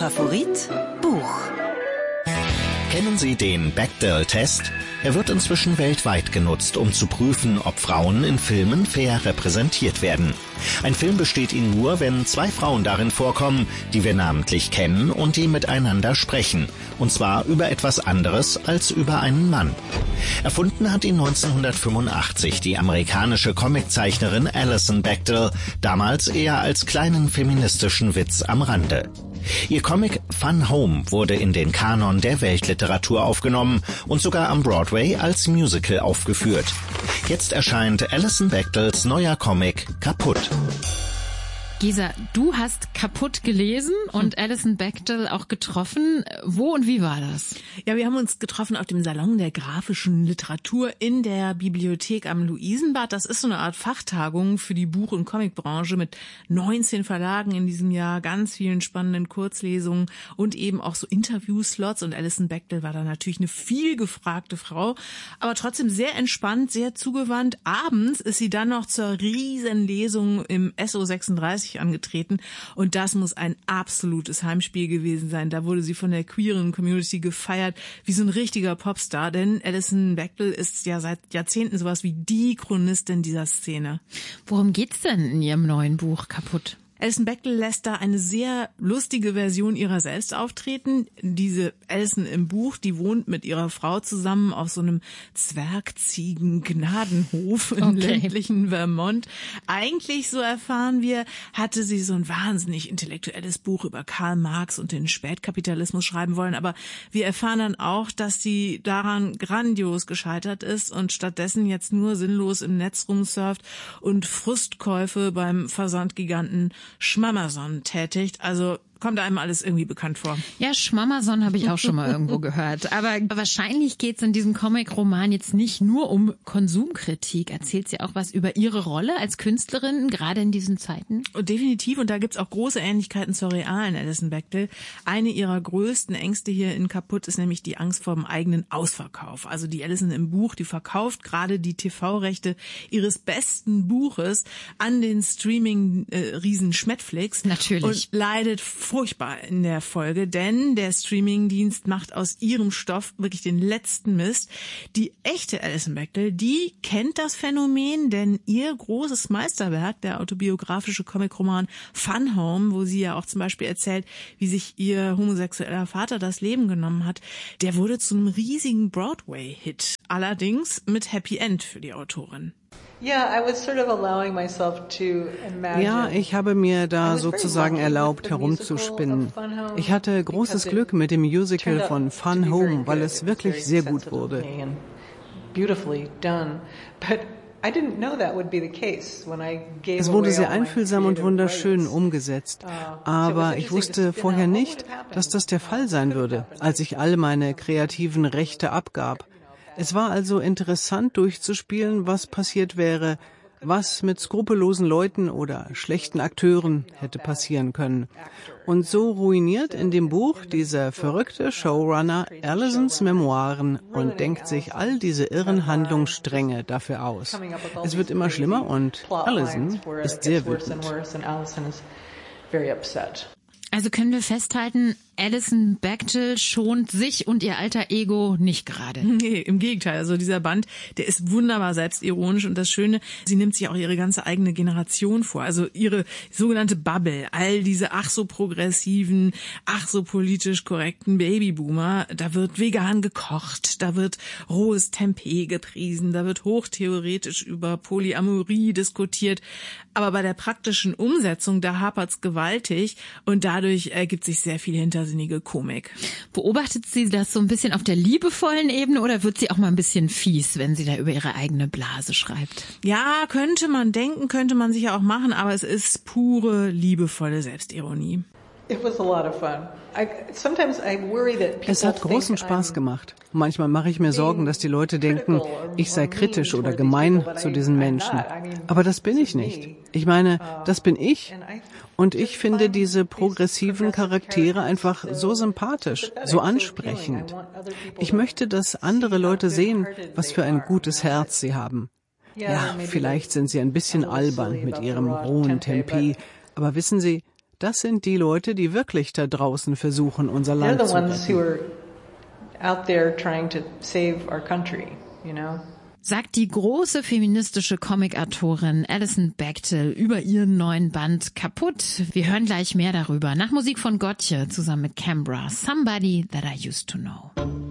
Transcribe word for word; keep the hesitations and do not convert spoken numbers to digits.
Favorit Buch. Kennen Sie den Bechdel-Test? Er wird inzwischen weltweit genutzt, um zu prüfen, ob Frauen in Filmen fair repräsentiert werden. Ein Film besteht ihn nur, wenn zwei Frauen darin vorkommen, die wir namentlich kennen und die miteinander sprechen. Und zwar über etwas anderes als über einen Mann. Erfunden hat ihn neunzehnhundertfünfundachtzig die amerikanische Comiczeichnerin Alison Bechdel, damals eher als kleinen feministischen Witz am Rande. Ihr Comic Fun Home wurde in den Kanon der Weltliteratur aufgenommen und sogar am Broadway als Musical aufgeführt. Jetzt erscheint Alison Bechdels neuer Comic Kaputt. Gesa, du hast Kaputt gelesen und Alison Bechdel auch getroffen. Wo und wie war das? Ja, wir haben uns getroffen auf dem Salon der grafischen Literatur in der Bibliothek am Luisenbad. Das ist so eine Art Fachtagung für die Buch- und Comicbranche mit neunzehn Verlagen in diesem Jahr, ganz vielen spannenden Kurzlesungen und eben auch so Interviewslots. Und Alison Bechdel war da natürlich eine viel gefragte Frau, aber trotzdem sehr entspannt, sehr zugewandt. Abends ist sie dann noch zur Riesenlesung im S O sechsunddreißig angetreten und das muss ein absolutes Heimspiel gewesen sein. Da wurde sie von der queeren Community gefeiert wie so ein richtiger Popstar, denn Alison Bechdel ist ja seit Jahrzehnten sowas wie die Chronistin dieser Szene. Worum geht's denn in ihrem neuen Buch Kaputt? Alison Bechdel lässt da eine sehr lustige Version ihrer selbst auftreten. Diese Alison im Buch, die wohnt mit ihrer Frau zusammen auf so einem Zwergziegen-Gnadenhof im okay. ländlichen Vermont. Eigentlich, so erfahren wir, hatte sie so ein wahnsinnig intellektuelles Buch über Karl Marx und den Spätkapitalismus schreiben wollen. Aber wir erfahren dann auch, dass sie daran grandios gescheitert ist und stattdessen jetzt nur sinnlos im Netz rumsurft und Frustkäufe beim Versandgiganten Schmamazon tätigt. Also kommt einem alles irgendwie bekannt vor. Ja, Schmamazon habe ich auch schon mal irgendwo gehört. Aber wahrscheinlich geht es in diesem Comic-Roman jetzt nicht nur um Konsumkritik. Erzählt sie auch was über ihre Rolle als Künstlerin, gerade in diesen Zeiten? Und definitiv. Und da gibt's auch große Ähnlichkeiten zur realen Alison Bechdel. Eine ihrer größten Ängste hier in Kaputt ist nämlich die Angst vor dem eigenen Ausverkauf. Also die Alison im Buch, die verkauft gerade die T V-Rechte ihres besten Buches an den Streaming-Riesen Schmetflix. Natürlich. Und leidet furchtbar in der Folge, denn der Streamingdienst macht aus ihrem Stoff wirklich den letzten Mist. Die echte Alison Bechdel, die kennt das Phänomen, denn ihr großes Meisterwerk, der autobiografische Comicroman Fun Home, wo sie ja auch zum Beispiel erzählt, wie sich ihr homosexueller Vater das Leben genommen hat, der wurde zu einem riesigen Broadway-Hit. Allerdings mit Happy End für die Autorin. Ja, ich habe mir da sozusagen erlaubt, herumzuspinnen. Ich hatte großes Glück mit dem Musical von Fun Home, weil es wirklich sehr gut wurde. Es wurde sehr einfühlsam und wunderschön umgesetzt. Aber ich wusste vorher nicht, dass das der Fall sein würde, als ich all meine kreativen Rechte abgab. Es war also interessant durchzuspielen, was passiert wäre, was mit skrupellosen Leuten oder schlechten Akteuren hätte passieren können. Und so ruiniert in dem Buch dieser verrückte Showrunner Alisons Memoiren und denkt sich all diese irren Handlungsstränge dafür aus. Es wird immer schlimmer und Alison ist sehr wütend. Also können wir festhalten, Alison Bechdel schont sich und ihr alter Ego nicht gerade. Nee, im Gegenteil. Also dieser Band, der ist wunderbar selbstironisch und das Schöne, sie nimmt sich auch ihre ganze eigene Generation vor. Also ihre sogenannte Bubble, all diese ach so progressiven, ach so politisch korrekten Babyboomer. Da wird vegan gekocht, da wird rohes Tempeh gepriesen, da wird hochtheoretisch über Polyamorie diskutiert. Aber bei der praktischen Umsetzung, da hapert's gewaltig und dadurch ergibt sich sehr viel hinter sinnige Komik. Beobachtet sie das so ein bisschen auf der liebevollen Ebene oder wird sie auch mal ein bisschen fies, wenn sie da über ihre eigene Blase schreibt? Ja, könnte man denken, könnte man sicher auch machen, aber es ist pure, liebevolle Selbstironie. Es hat großen Spaß gemacht. Manchmal mache ich mir Sorgen, dass die Leute denken, ich sei kritisch oder gemein zu diesen Menschen. Aber das bin ich nicht. Ich meine, das bin ich. Und ich finde diese progressiven Charaktere einfach so sympathisch, so ansprechend. Ich möchte, dass andere Leute sehen, was für ein gutes Herz sie haben. Ja, vielleicht sind sie ein bisschen albern mit ihrem rohen Tempeh. Aber wissen Sie, Das sind die Leute, die wirklich da draußen versuchen, unser Land zu retten. Out there trying to save our country, you know? Sagt die große feministische Comicautorin Alison Bechdel über ihren neuen Band Kaputt. Wir hören gleich mehr darüber. Nach Musik von Gotye zusammen mit Cambra. Somebody That I Used to Know.